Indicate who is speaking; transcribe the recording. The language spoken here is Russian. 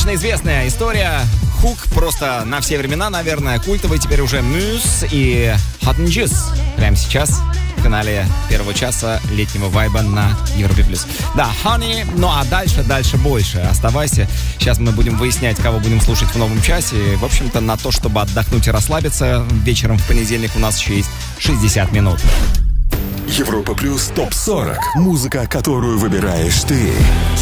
Speaker 1: достаточно известная история. Хук просто на все времена, наверное, культовый теперь уже Muse и Hot and Juice. Прямо сейчас в финале первого часа летнего вайба на Европе+. Да, Honey, ну а дальше больше. Оставайся. Сейчас мы будем выяснять, кого будем слушать в новом часе. В общем-то, на то, чтобы отдохнуть и расслабиться, вечером в понедельник у нас еще есть 60 минут.
Speaker 2: Европа Плюс ТОП-40. Музыка, которую выбираешь ты.